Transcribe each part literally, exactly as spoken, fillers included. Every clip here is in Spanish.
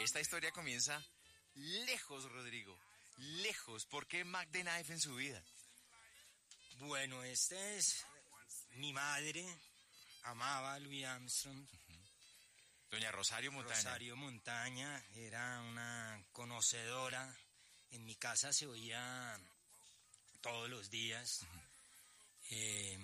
esta historia comienza lejos, Rodrigo, lejos. ¿Por qué Mac the Knife en su vida? Bueno, este es mi madre, amaba a Louis Armstrong. Uh-huh. Doña Rosario Montaña. Rosario Montaña era una conocedora. En mi casa se oía todos los días. Uh-huh. eh,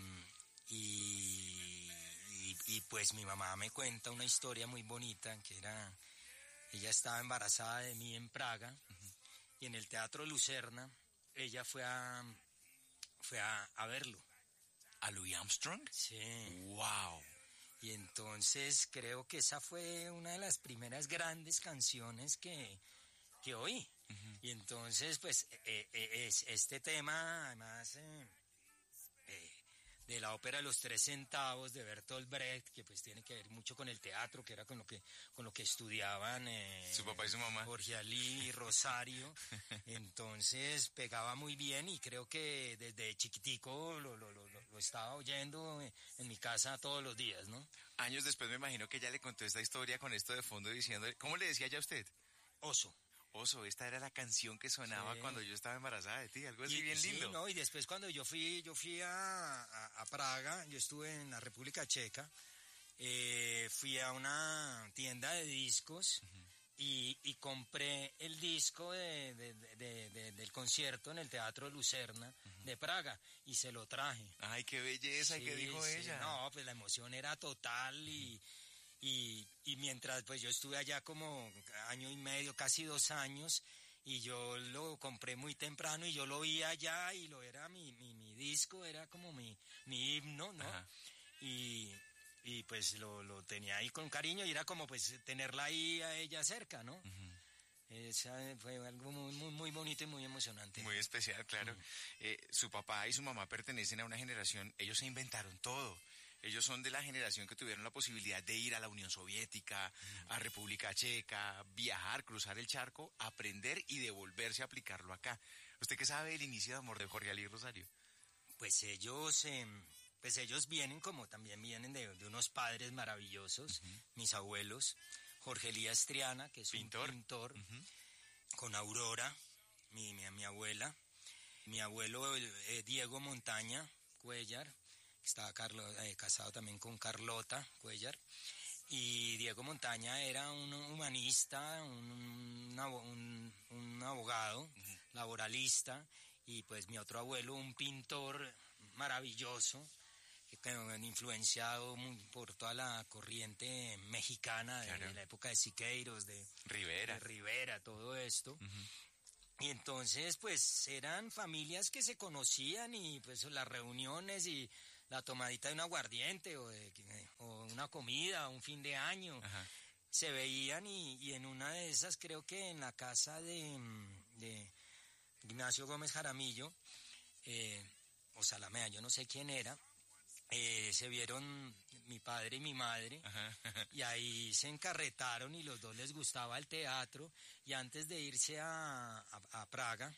y, y, y pues mi mamá me cuenta una historia muy bonita, que era, ella estaba embarazada de mí en Praga. Uh-huh. Y en el Teatro Lucerna ella fue a, fue a, a verlo. ¿A Louis Armstrong? Sí. ¡Wow! Y entonces creo que esa fue una de las primeras grandes canciones que, que oí. Uh-huh. Y entonces, pues, eh, eh, es, este tema, además, eh, eh, de la ópera Los Tres Centavos de Bertolt Brecht, que pues tiene que ver mucho con el teatro, que era con lo que con lo que estudiaban eh, su papá y su mamá, Jorge Alí y Rosario. Entonces pegaba muy bien y creo que desde chiquitico lo, lo, lo, lo estaba oyendo en mi casa todos los días, ¿no? Años después me imagino que ella le contó esta historia con esto de fondo diciendo, ¿cómo le decía ya a usted? Oso. Oso, esta era la canción que sonaba sí. cuando yo estaba embarazada de ti, algo así y, bien sí, lindo. No, y después cuando yo fui, yo fui a, a, a Praga, yo estuve en la República Checa, eh, fui a una tienda de discos uh-huh. y, y compré el disco de, de, de, de, de, del concierto en el Teatro Lucerna uh-huh. de Praga y se lo traje. Ay, qué belleza, sí, ¿y qué dijo sí, ella? No, pues la emoción era total y... Uh-huh. Y, y mientras pues yo estuve allá como año y medio, casi dos años, y yo lo compré muy temprano y yo lo vi allá y lo era mi, mi, mi disco, era como mi, mi himno, ¿no? Ajá. Y, y pues lo, lo tenía ahí con cariño y era como pues tenerla ahí a ella cerca, ¿no? Uh-huh. Esa fue algo muy, muy, muy bonito y muy emocionante. Muy especial, claro. Uh-huh. Eh, su papá y su mamá pertenecen a una generación, ellos se inventaron todo. Ellos son de la generación que tuvieron la posibilidad de ir a la Unión Soviética, uh-huh. a República Checa, viajar, cruzar el charco, aprender y devolverse a aplicarlo acá. ¿Usted qué sabe del inicio de amor de Jorge Alí Rosario? Pues ellos, eh, pues ellos vienen como también vienen de, de unos padres maravillosos, uh-huh. mis abuelos, Jorge Elías Triana, que es pintor. un pintor, uh-huh. con Aurora, mi, mi, mi abuela, mi abuelo eh, Diego Montaña Cuellar, estaba Carlos, eh, casado también con Carlota Cuellar, y Diego Montaña era un humanista, un, un, un, un abogado, uh-huh. laboralista, y pues mi otro abuelo, un pintor maravilloso, que han influenciado muy por toda la corriente mexicana de, claro. de la época de Siqueiros, de Rivera, de Rivera, todo esto. Uh-huh. Y entonces, pues, eran familias que se conocían y, pues, las reuniones y la tomadita de un aguardiente o, de, o una comida, un fin de año, ajá. se veían y, y en una de esas, creo que en la casa de, de Ignacio Gómez Jaramillo, eh, o Salamea, yo no sé quién era, Eh, se vieron mi padre y mi madre, ajá. y ahí se encarretaron y los dos les gustaba el teatro, y antes de irse a, a, a Praga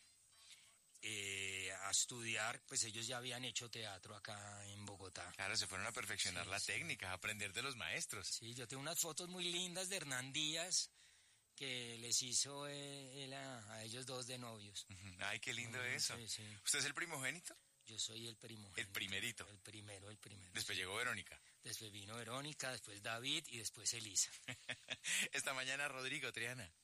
eh, a estudiar, pues ellos ya habían hecho teatro acá en Bogotá. Claro, se fueron a perfeccionar sí, la sí. técnica, a aprender de los maestros. Sí, yo tengo unas fotos muy lindas de Hernán Díaz que les hizo eh, él a, a ellos dos de novios. Uh-huh. Ay, qué lindo uh-huh, eso. Sí, sí. ¿Usted es el primogénito? Yo soy el primogénito. El primerito. El primero, el primero. Después sí. llegó Verónica. Después vino Verónica, después David y después Elisa. Esta mañana Rodrigo Triana.